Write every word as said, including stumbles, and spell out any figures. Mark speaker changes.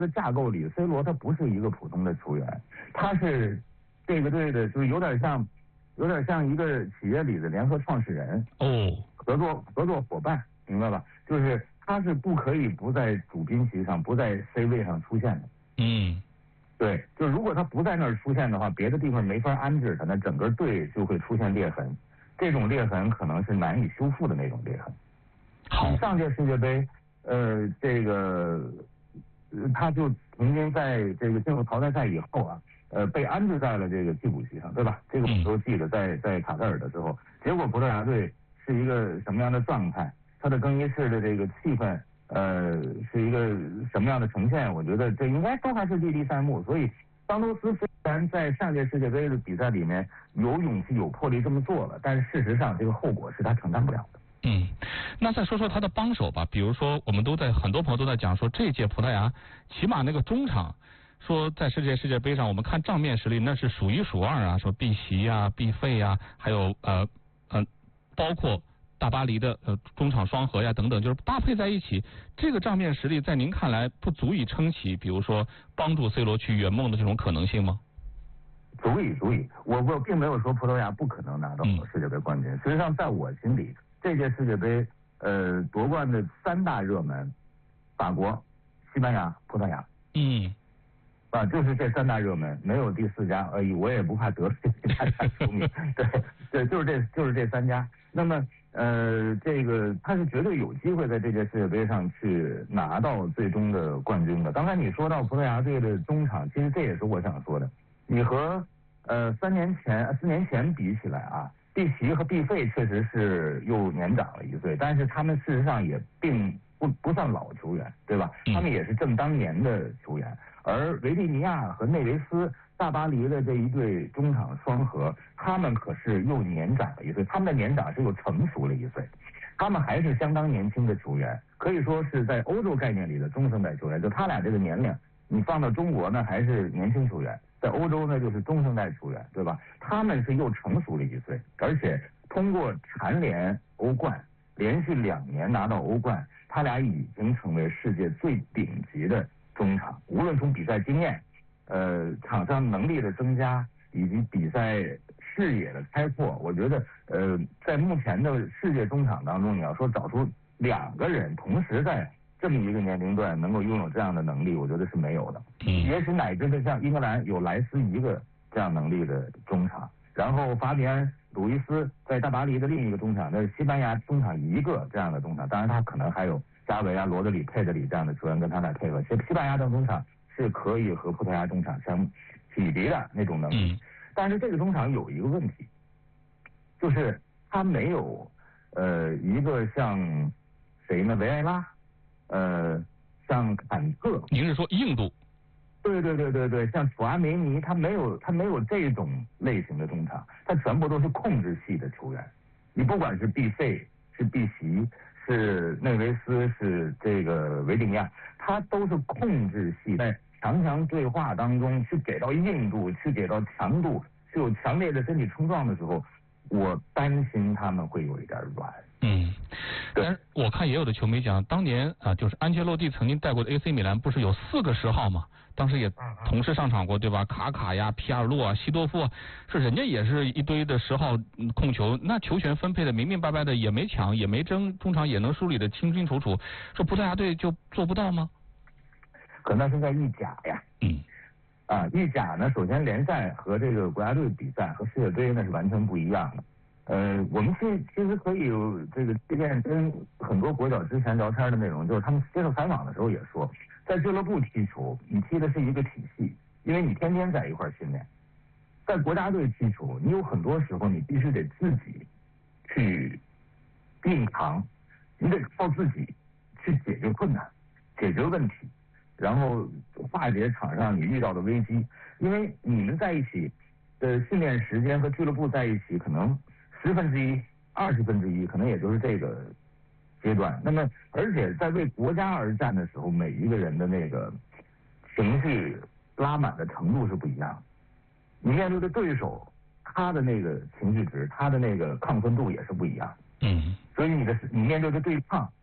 Speaker 1: 的架构里 ，C 罗他不是一个普通的球员，他是这个队的，就是有点像，有点像一个企业里的联合创始人
Speaker 2: 哦，
Speaker 1: 合作合作伙伴，明白吧？就是他是不可以不在主宾席上，不在 C 位上出现的。
Speaker 2: 嗯，
Speaker 1: 对，就如果他不在那儿出现的话，别的地方没法安置他，那整个队就会出现裂痕。这种裂痕可能是难以修复的那种裂痕。
Speaker 2: 好，
Speaker 1: 上届世界杯，呃，这个，呃他就曾经在这个进入淘汰赛以后啊，呃，被安置在了这个替补席上，对吧？这个我们都记得在，在在卡塔尔的时候，结果葡萄牙队是一个什么样的状态？他的更衣室的这个气氛，呃，是一个什么样的呈现？我觉得这应该都还是历历在目。所以，桑托斯虽然在上届世界杯的比赛里面有勇气、有魄力这么做了，但是事实上这个后果是他承担不了的。
Speaker 2: 嗯，那再说说他的帮手吧，比如说我们都在很多朋友都在讲说，这届葡萄牙起码那个中场，说在世界世界杯上我们看账面实力那是数一数二啊，说碧玺啊、毕费啊，还有呃呃，包括大巴黎的呃中场双核呀等等，就是搭配在一起，这个账面实力在您看来不足以撑起，比如说帮助 C 罗去圆梦的这种可能性吗？
Speaker 1: 足以，足以。我我并没有说葡萄牙不可能拿到世界杯冠军。嗯、实际上，在我心里，这届世界杯呃夺冠的三大热门，法国、西班牙、葡萄牙。
Speaker 2: 嗯。
Speaker 1: 啊，就是这三大热门，没有第四家而已。我也不怕得罪其他家球迷。对对，就是这就是这三家。那么呃，这个他是绝对有机会在这届世界杯上去拿到最终的冠军的。刚才你说到葡萄牙队的中场，其实这也是我想说的。你和呃三年前、四年前比起来啊，碧玺和毕费确实是又年长了一岁，但是他们事实上也并不不算老球员，对吧？他们也是正当年的球员。而维蒂尼亚和内维斯、大巴黎的这一对中场双核，他们可是又年长了一岁，他们的年长是又成熟了一岁，他们还是相当年轻的球员，可以说是在欧洲概念里的中生代球员。就他俩这个年龄，你放到中国呢还是年轻球员，在欧洲呢就是中生代球员，对吧？他们是又成熟了一岁，而且通过蝉联欧冠，连续两年拿到欧冠，他俩已经成为世界最顶级的中场，无论从比赛经验、呃场上能力的增加，以及比赛视野的开阔，我觉得呃在目前的世界中场当中，你要说找出两个人同时在这么一个年龄段能够拥有这样的能力，我觉得是没有的。
Speaker 2: 嗯，
Speaker 1: 也许乃至的像英格兰有莱斯一个这样能力的中场，然后法比安·鲁伊斯在大巴黎的另一个中场，那是西班牙中场一个这样的中场，当然他可能还有加维啊、罗德里、佩德里这样的球员跟他来配合。西西班牙的中场是可以和葡萄牙中场相匹敌的那种能力，但是这个中场有一个问题，就是他没有呃一个像谁呢？维埃拉，呃，像坎特。
Speaker 2: 您是说硬度？
Speaker 1: 对对对对对，像楚阿梅尼，他没有他没有这种类型的中场，他全部都是控制系的球员。你不管是毕费、是毕玺、是内维斯、是这个维蒂尼亚，他都是控制系，在强强对话当中去给到硬度，去给到强度，去有强烈的身体冲撞的时候，我担心他们会有一点软。
Speaker 2: 嗯，但是我看也有的球迷讲，当年啊，就是安切洛蒂曾经带过的 A C 米兰，不是有四个十号嘛？当时也同时上场过，对吧？卡卡呀、皮尔洛啊、西多夫啊，是人家也是一堆的十号控球，那球权分配的明明白白的，也没抢也没争，中场也能梳理的清清楚楚，说葡萄牙队就做不到吗？
Speaker 1: 可那是在意甲呀。
Speaker 2: 嗯。
Speaker 1: 啊，意甲呢，首先联赛和这个国家队比赛和世界杯那是完全不一样的。呃，我们其实其实可以有这个这件跟很多国脚之前聊天的内容，就是他们接受采访的时候也说，在俱乐部踢球，你踢的是一个体系，因为你天天在一块训练。在国家队踢球，你有很多时候你必须得自己去硬扛，你得靠自己去解决困难、解决问题，然后化解场上你遇到的危机。因为你们在一起的训练时间和俱乐部在一起，可能十分之一、二十分之一，可能也就是这个阶段。那么，而且在为国家而战的时候，每一个人的那个情绪拉满的程度是不一样的。你面对的对手，他的那个情绪值，他的那个亢奋度也是不一样的。
Speaker 2: 嗯。
Speaker 1: 所以你的你面对的对抗